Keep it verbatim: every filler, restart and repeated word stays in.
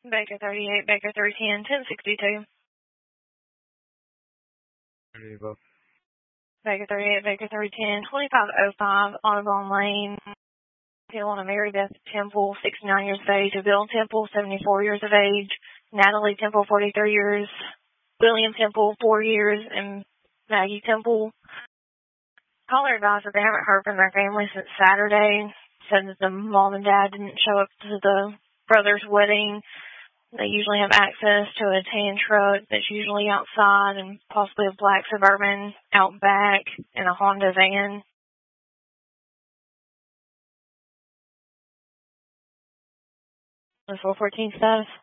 Baker thirty-eight, Baker three ten, ten sixty-two. Baker thirty-eight, Baker three ten, twenty-five oh five, Audubon Lane. Dylan Mary Beth Temple, sixty-nine years of age. Bill Temple, seventy-four years of age. Natalie Temple, forty-three years. William Temple, four years. And Maggie Temple. Caller advised that they haven't heard from their family since Saturday. Said that the mom and dad didn't show up to the brother's wedding. They usually have access to a tan truck that's usually outside and possibly a black Suburban out back and a Honda van. The four fourteen status.